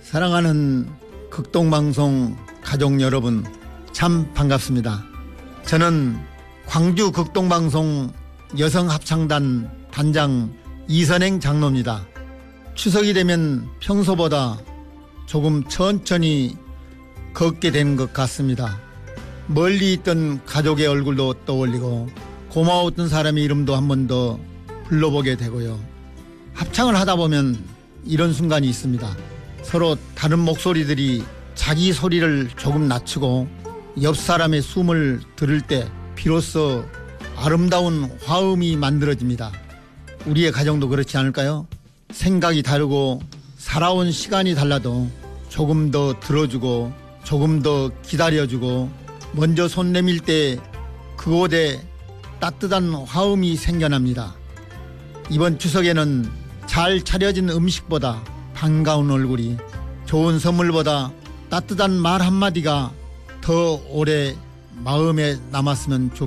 사랑하는 극동방송 가족 여러분, 참 반갑습니다. 저는 광주 극동방송 여성합창단 단장 이선행 장로입니다. 추석이 되면 평소보다 조금 천천히 걷게 된 것 같습니다. 멀리 있던 가족의 얼굴도 떠올리고 고마웠던 사람의 이름도 한 번 더 불러보게 되고요. 합창을 하다 보면 이런 순간이 있습니다. 서로 다른 목소리들이 자기 소리를 조금 낮추고 옆 사람의 숨을 들을 때 비로소 아름다운 화음이 만들어집니다. 우리의 가정도 그렇지 않을까요? 생각이 다르고 살아온 시간이 달라도 조금 더 들어주고 조금 더 기다려주고 먼저 손 내밀 때 그곳에 따뜻한 화음이 생겨납니다. 이번 추석에는 잘 차려진 음식보다 반가운 얼굴이, 좋은 선물보다 따뜻한 말 한마디가 더 오래 마음에 남았으면 좋겠습니다.